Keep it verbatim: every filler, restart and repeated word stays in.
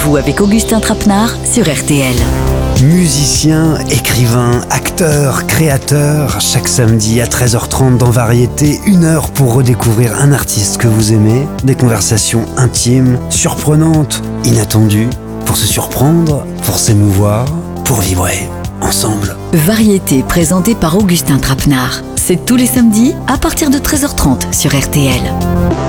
Vous avec Augustin Trapenard sur R T L. Musicien, écrivain, acteur, créateur, chaque samedi à treize heures trente dans Variété, une heure pour redécouvrir un artiste que vous aimez, des conversations intimes, surprenantes, inattendues, pour se surprendre, pour s'émouvoir, pour vibrer ensemble. Variété présentée par Augustin Trapenard. C'est tous les samedis à partir de treize heures trente sur R T L.